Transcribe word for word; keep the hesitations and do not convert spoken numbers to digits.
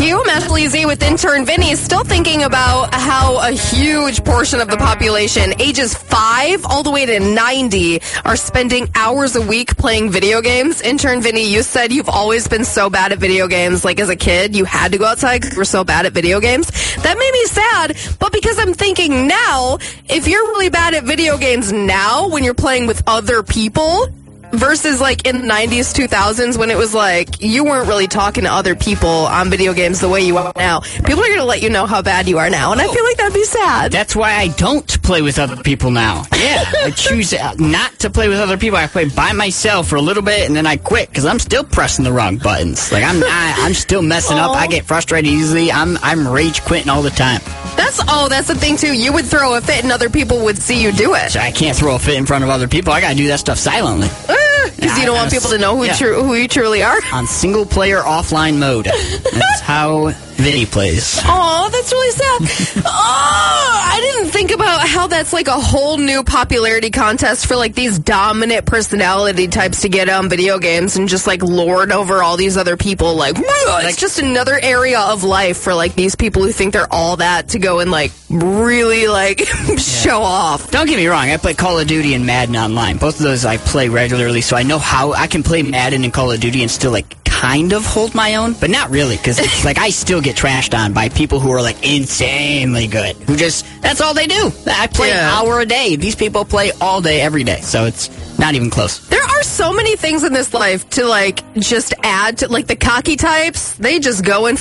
you, Ashley Z with intern Vinny, still thinking about how a huge portion of the population, ages five all the way to ninety, are spending hours a week playing video games. Intern Vinny, you said you've always been so bad at video games. Like as a kid, you had to go outside because you were so bad at video games. That made me sad, but because I'm thinking now, if you're really bad at video games now when you're playing with other people, versus like in the nineties, two thousands when it was like you weren't really talking to other people on video games the way you are now. People are going to let you know how bad you are now, and I feel like that'd be sad. That's why I don't play with other people now. Yeah, I choose not to play with other people. I play by myself for a little bit, and then I quit because I'm still pressing the wrong buttons. Like I'm, I, I'm still messing up. I get frustrated easily. I'm, I'm rage quitting all the time. That's oh, that's the thing too. You would throw a fit, and other people would see you do it. So I can't throw a fit in front of other people. I got to do that stuff silently. Because you don't want people to know who, yeah. tru- who you truly are. On single-player offline mode. That's how Vinny plays. Oh, that's really sad. Oh, I didn't think about how that's like a whole new popularity contest for like these dominant personality types to get on video games and just like lord over all these other people. Like, like it's just another area of life for like these people who think they're all that to go and like really like yeah. show off. Don't get me wrong. I play Call of Duty and Madden online. Both of those I play regularly, so I know how I can play Madden and Call of Duty and still like kind of hold my own, but not really, because it's like I still get trashed on by people who are like insanely good, who just, that's all they do. I play yeah. an hour a day. These people play all day, every day, so it's not even close. There are so many things in this life to like just add to, like the cocky types, they just go in